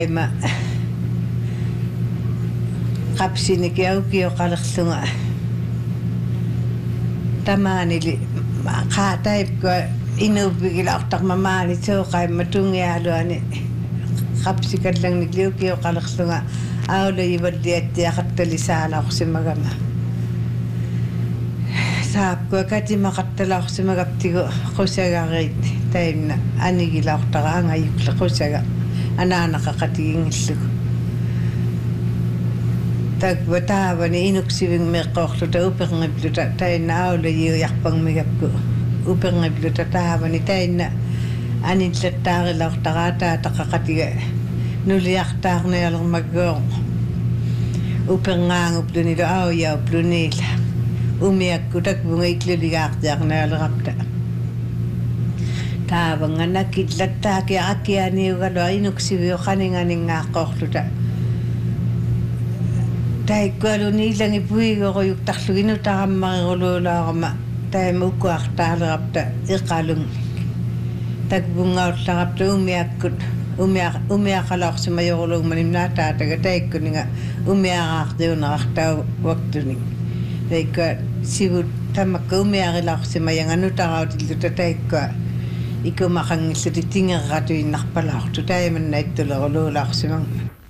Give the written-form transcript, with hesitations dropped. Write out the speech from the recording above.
ma qapsini kiauki oqalerlunga tamaanili qaataip ko inuupigilaortarmamaali sooqaimma tungiaaluani qapsikallangni liuki oqalerlunga aula ivalliattiaqattalisaalaorsimagama saapko katimaqattalaorsimagaptigu qusagariit taimna anigilaortaraanga yukle qusaga anaanaqaqatigingillugu takvataavani inuksiving meqqoorluta uperngipluta tainna aula yiujarpangmigapku uperngipluta taavani tainna anillattaarilaortaraata taqaqatiga nuliartaarnialermaggoo uperngaanguplunilu auyaupluniila umiakku takvunga itliligaartiarnialerapta taavangana killattaaki akianiugalua inuksivio qaninganinngaaqqoorluta taikkualuniilangi puigoruyuktarluginu tarammariquluulaarama taima ukkuartaalerapta iqalungnik takvungaullarapta umiakkut umiaqalaorsimajoruluugmanim naataataga taikkuninga umiaraartiunerartaa waktunik taikka sivut tamakka umiarilaorsimayanganutarautiluta taikka ikumaqangilluti tingerratuinnarpalaortu taimannaittuleruluulaorsimang